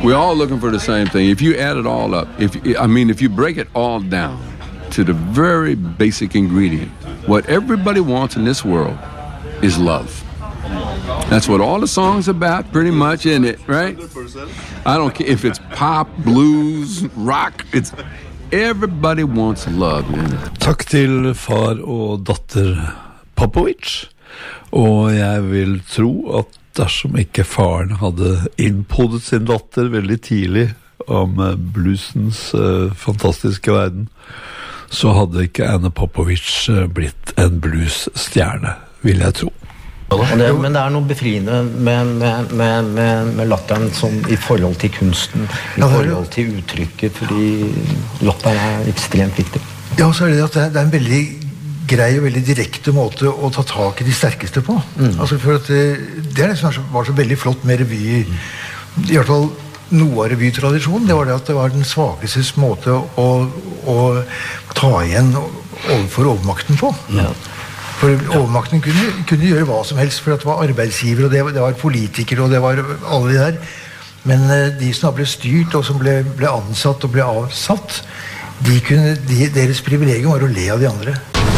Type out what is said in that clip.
we're all looking for the same thing. If you add it all up, if you break it all down to the very basic ingredient, what everybody wants in this world is love. That's what all the songs about, pretty much, isn't it, right? 100%. I don't care if it's pop, blues, rock, it's everybody wants love, isn't it? Takk til far og datter Popovic, og jeg vil tro at dersom ikke faren hadde innpodet sin datter veldig tidlig om bluesens fantastiske verden, så hadde ikke Anna Popovic blitt en bluesstjerne, vil jeg tro. Men det noe befriende med latteren som I forhold til kunsten, I forhold til uttrykket, fordi latteren ekstremt viktig. Ja, så det at det en veldig grei og veldig direkte måte å ta tak I de sterkeste på. Altså for at det det som var så veldig flott med revy, I hvert fall noe av revytradisjonen, det var det at det var den svakestes måte å ta igjen overfor overmakten på. Ja. For overmakten kunne gjøre hva som helst, for det var arbeidsgiver, og det var politikere, og det var alle de der. Men de som ble styrt, og som ble ansatt og ble avsatt, deres privilegium var å le av de andre.